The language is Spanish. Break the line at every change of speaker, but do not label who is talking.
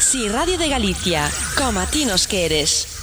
Si Radio de Galicia, como a ti nos queres.